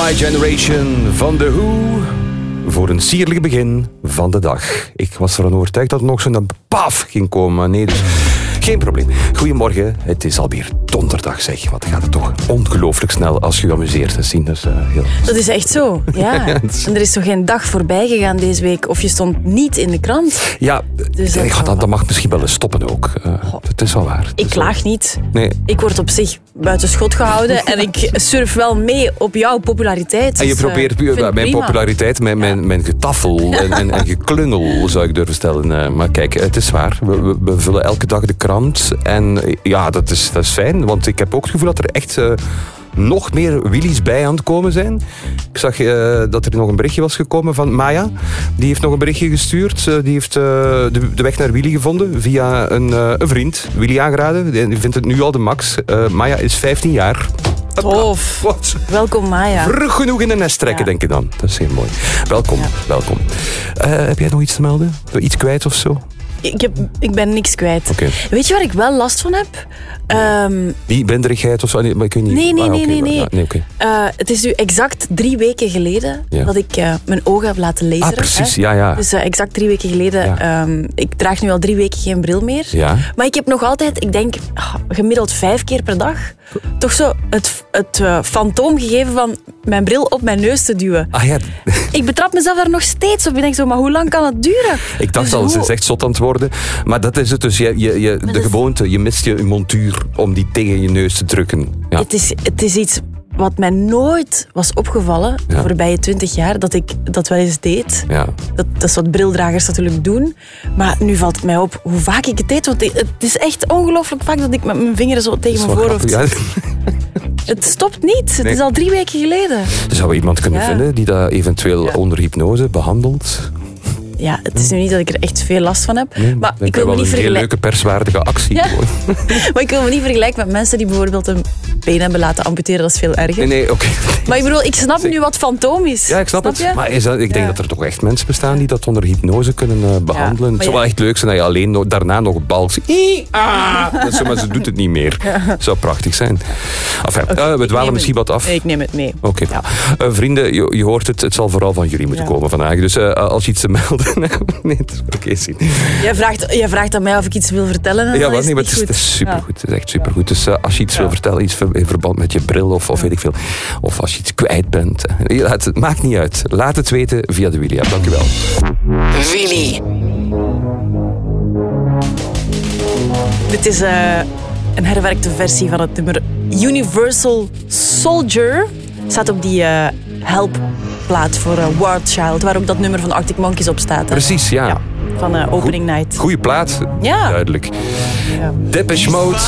My Generation van The Who. Voor een sierlijk begin van de dag. Ik was ervan overtuigd dat er nog zo'n paf ging komen. Maar nee, dus geen probleem. Goedemorgen, het is alweer donderdag, zeg. Wat gaat het toch ongelooflijk snel als je je amuseert te zien. Dus, dat is echt zo, ja. En er is toch geen dag voorbij gegaan deze week of je stond niet in de krant. Ja, dus dat mag misschien wel eens stoppen ook. Het is wel waar. Ik klaag niet. Nee. Ik word op zich buiten schot gehouden en ik surf wel mee op jouw populariteit. En je probeert mijn populariteit, mijn getaffel en geklungel, zou ik durven stellen. Maar kijk, het is waar. We vullen elke dag de krant. En ja, dat is fijn. Want ik heb ook het gevoel dat er echt nog meer Willys bij aan het komen zijn. Ik zag dat er nog een berichtje was gekomen van Maya. Die heeft nog een berichtje gestuurd. Die heeft de weg naar Willy gevonden via een vriend. Willy aangeraden. Die vindt het nu al de max. Maya is 15 jaar. Tof. Wat? Welkom, Maya. Vroeg genoeg in de nest trekken, denk ik dan. Dat is heel mooi. Welkom, welkom. Heb jij nog iets te melden? Iets kwijt of zo? Ik ben niks kwijt. Okay. Weet je waar ik wel last van heb? Die benderigheid of zo? Nee, maar ik weet niet. Nee. Okay. Het is nu exact 3 weken geleden dat ik mijn ogen heb laten laseren. Ah, precies. Hè? Ja. Dus exact 3 weken geleden. Ja. Ik draag nu al 3 weken geen bril meer. Ja. Maar ik heb nog altijd, ik denk, gemiddeld 5 keer per dag toch zo het fantoom gegeven van mijn bril op mijn neus te duwen. Ah, ja. Ik betrap mezelf daar nog steeds op. Ik denk zo, maar hoe lang kan het duren? Ik dacht dus al, ze is echt zot aan het worden. Maar dat is het dus. De gewoonte, je mist je montuur om die tegen je neus te drukken. Ja. Het is iets wat mij nooit was opgevallen de voorbije 20 jaar, dat ik dat wel eens deed. Ja. Dat is wat brildragers natuurlijk doen. Maar nu valt het mij op hoe vaak ik het deed. Want het is echt ongelooflijk vaak dat ik met mijn vingeren zo tegen mijn voorhoofd... Ja. Het stopt niet. Het is al 3 weken geleden. Zou we iemand kunnen vinden die dat eventueel onder hypnose behandelt? Ja, het is nu niet dat ik er echt veel last van heb. Nee, maar ik wil wel een heel leuke perswaardige actie. Ja. Maar ik wil me niet vergelijken met mensen die bijvoorbeeld een been hebben laten amputeren. Dat is veel erger. Nee, oké. Maar ik bedoel, ik snap nu wat fantoom is. Ja, ik snap het. Maar ik denk dat er toch echt mensen bestaan die dat onder hypnose kunnen behandelen. Het zou wel echt leuk zijn dat je alleen daarna nog balkt. Maar ze doet het niet meer. Het zou prachtig zijn. Enfin, we dwalen misschien wat af. Ik neem het mee. Oké. Ja. Vrienden, je hoort het. Het zal vooral van jullie moeten komen vandaag. Dus als je iets te melden... Nee, het is oké zien. Jij vraagt aan mij of ik iets wil vertellen. Ja, maar het is supergoed. Het is echt supergoed. Dus als je iets wil vertellen, iets in verband met je bril of weet ik veel. Of als je iets kwijt bent. Het maakt niet uit. Laat het weten via de Willy app. Dank u wel. Willy. Dit is een herwerkte versie van het nummer Universal Soldier. Staat op die helpplaat voor War Child, waar ook dat nummer van Arctic Monkeys op staat. Hè? Precies, ja. Van Opening Night. Goeie plaat, duidelijk. Ja. Depeche Mode.